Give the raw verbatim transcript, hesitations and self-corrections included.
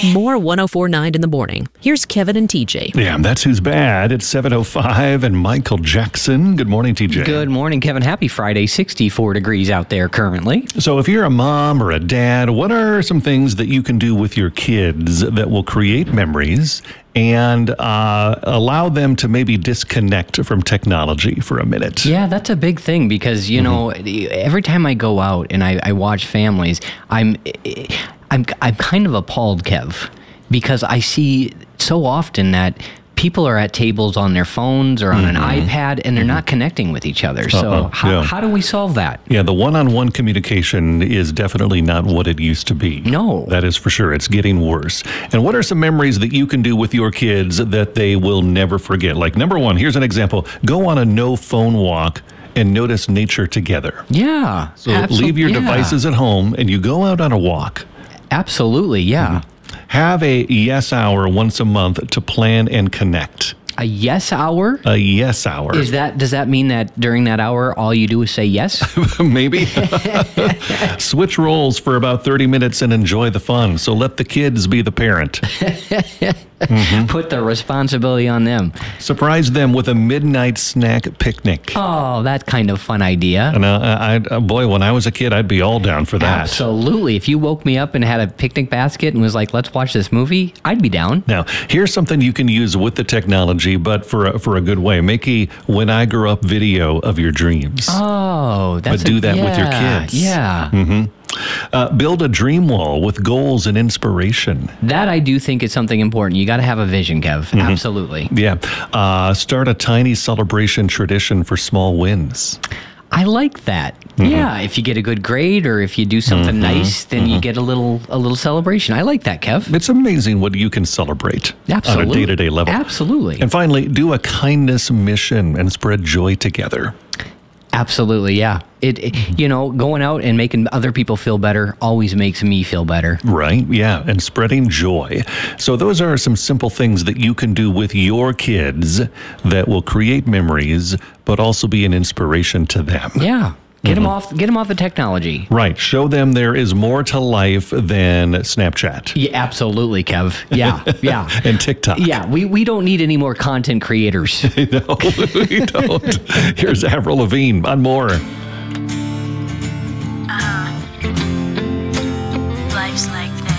More one oh four point nine in the morning. Here's Kevin and T J. Yeah, that's who's bad. It's seven oh five and Michael Jackson. Good morning, T J. Good morning, Kevin. Happy Friday. sixty-four degrees out there currently. So if you're a mom or a dad, what are some things that you can do with your kids that will create memories and uh, allow them to maybe disconnect from technology for a minute? Yeah, that's a big thing because, you mm-hmm. know, every time I go out and I, I watch families, I'm, I'm, I'm kind of appalled, Kev, because I see so often that people are at tables on their phones or on mm-hmm. an iPad and they're mm-hmm. not connecting with each other. So uh-uh. how, yeah. how do we solve that? Yeah, the one-on-one communication is definitely not what it used to be. No. That is for sure. It's getting worse. And what are some memories that you can do with your kids that they will never forget? Like, number one, here's an example. Go on a no-phone walk and notice nature together. Yeah. So absolutely. leave your yeah. devices at home and you go out on a walk. Absolutely, yeah. Mm-hmm. Have a yes hour once a month to plan and connect. A yes hour? A yes hour. Is that, does that mean that during that hour, all you do is say yes? Maybe. Switch roles for about thirty minutes and enjoy the fun. So let the kids be the parent. Mm-hmm. Put the responsibility on them. Surprise them with a midnight snack picnic. Oh, that kind of fun idea. And uh, I, uh, boy, when I was a kid, I'd be all down for that. Absolutely. If you woke me up and had a picnic basket and was like, let's watch this movie, I'd be down. Now, here's something you can use with the technology, but for a, for a good way. Make a When I Grow Up video of your dreams. Oh, that's But do a, that yeah, with your kids. Yeah. Mm-hmm. Uh, build a dream wall with goals and inspiration. That I do think is something important. You got to have a vision, Kev. Mm-hmm. Absolutely. Yeah. Uh, start a tiny celebration tradition for small wins. I like that. Mm-hmm. Yeah. If you get a good grade or if you do something mm-hmm. nice, then mm-hmm. you get a little a little celebration. I like that, Kev. It's amazing what you can celebrate Absolutely. on a day-to-day level. Absolutely. And finally, do a kindness mission and spread joy together. Absolutely, yeah. It, it, you know, going out and making other people feel better always makes me feel better. Right, yeah, and spreading joy. So those are some simple things that you can do with your kids that will create memories, but also be an inspiration to them. Yeah. Get mm-hmm. them off. Get them off the technology. Right. Show them there is more to life than Snapchat. Yeah, absolutely, Kev. Yeah, yeah. And TikTok. Yeah, we, we don't need any more content creators. No, we don't. Here's Avril Lavigne on More.